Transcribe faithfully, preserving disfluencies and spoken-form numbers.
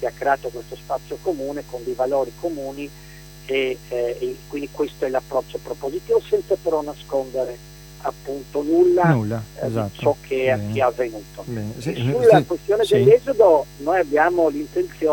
che ha creato questo spazio comune con dei valori comuni e, eh, e quindi questo è l'approccio propositivo, senza però nascondere appunto nulla, nulla eh, esatto. di ciò che, che è avvenuto. Bene. Sì, Sulla sì, questione sì. dell'esodo noi abbiamo l'intenzione